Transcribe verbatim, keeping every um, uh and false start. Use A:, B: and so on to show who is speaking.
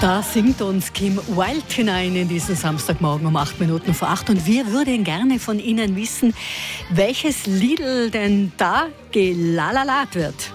A: Da singt uns Kim Wilde hinein in diesen Samstagmorgen um acht Minuten vor acht. Und wir würden gerne von Ihnen wissen, welches Liedl denn da gelalalat wird.